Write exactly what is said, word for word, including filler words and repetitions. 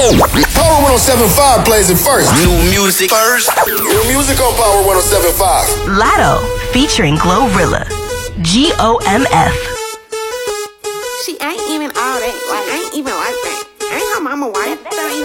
Power one oh seven point five plays it first. New music first. New music on Power one oh seven point five. Latto, featuring Glorilla. G O M F. She ain't even all that. Like, I ain't even like that. I ain't her mama wife.